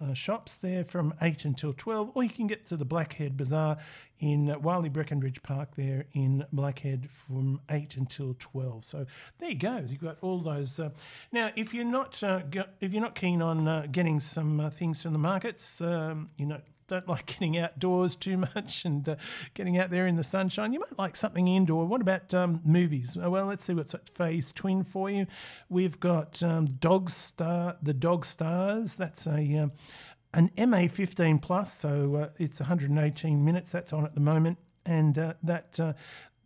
shops there from 8 until 12, or you can get to the Blackhead Bazaar in Wiley Breckenridge Park there in Blackhead from 8 until 12. So there you go. You've got all those. Now, if you're not keen on getting some things from the markets, don't like getting outdoors too much and getting out there in the sunshine, you might like something indoor. What about movies? Well, let's see what's at Phase Twin for you. We've got The Dog Stars. That's an MA15 plus, so it's 118 minutes. That's on at the moment, and that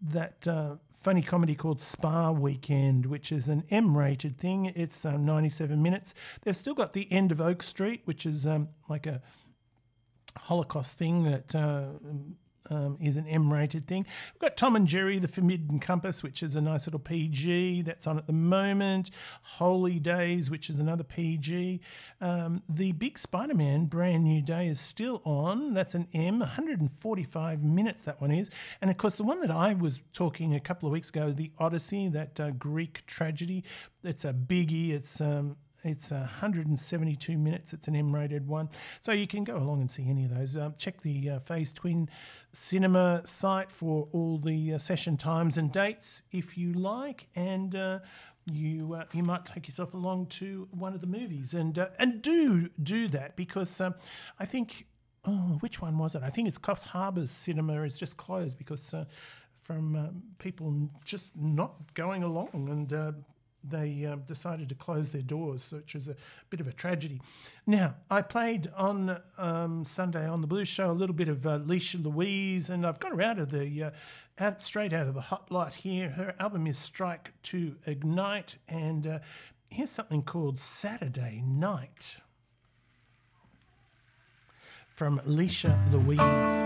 funny comedy called Spa Weekend, which is an M-rated thing. It's 97 minutes. They've still got The End of Oak Street, which is like a Holocaust thing that is an M-rated thing. We've got Tom and Jerry, The Forbidden Compass, which is a nice little PG. That's on at the moment. Holy Days, which is another PG. The Big Spider-Man Brand New Day is still on. That's an M, 145 minutes that one is. And, of course, the one that I was talking a couple of weeks ago, The Odyssey, that Greek tragedy, it's a biggie. It's 172 minutes. It's an M-rated one. So you can go along and see any of those. Check the Phase Twin Cinema site for all the session times and dates if you like. And you might take yourself along to one of the movies. And do that because I think... Oh, which one was it? I think it's Coffs Harbour's cinema is just closed because from people just not going along and... they decided to close their doors, which was a bit of a tragedy. Now, I played on Sunday on the Blues Show a little bit of Leisha Louise, and I've got her out of the straight out of the hot light here. Her album is Strike to Ignite, and here's something called Saturday Night from Leisha Louise.